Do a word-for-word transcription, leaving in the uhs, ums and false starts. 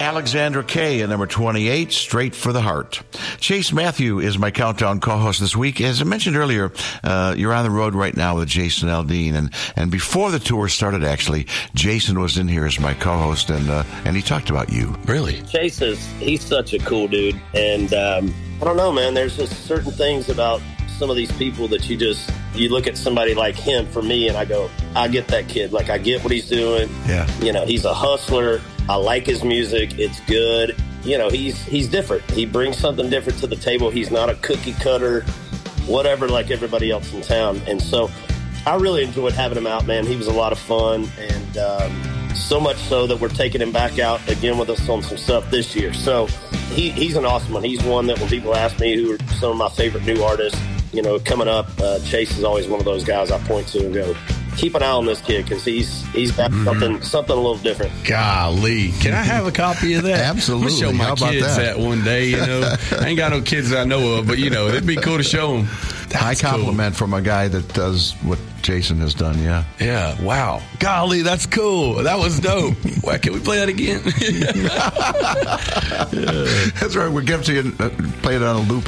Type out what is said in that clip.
Alexandra Kay at number twenty-eight, Straight for the Heart. Chase Matthew is my countdown co-host this week. As I mentioned earlier, uh, you're on the road right now with Jason Aldean, and, and before the tour started, actually, Jason was in here as my co-host, and uh, and he talked about you. Really? Chase is, he's such a cool dude, and um, I don't know, man, there's just certain things about some of these people that you just, you look at somebody like him, for me, and I go, I get that kid. Like, I get what he's doing. Yeah. You know, he's a hustler. I like his music. It's good. You know, he's he's different. He brings something different to the table. He's not a cookie cutter, whatever, like everybody else in town. And so I really enjoyed having him out, man. He was a lot of fun, and um, so much so that we're taking him back out again with us on some stuff this year. So he, he's an awesome one. He's one that when people ask me who are some of my favorite new artists, you know, coming up, uh, Chase is always one of those guys I point to and go, keep an eye on this kid, because he's he's got mm-hmm. something something a little different. Golly, can I have a copy of that? Absolutely. I'm gonna show my How about kids that? that one day. You know, I ain't got no kids that I know of, but you know, it'd be cool to show them. High compliment from a guy that does what Jason has done. Yeah. Yeah. Wow. Golly, that's cool. That was dope. Why can we play that again? That's right. We'll give it to you. Uh, play it on a loop.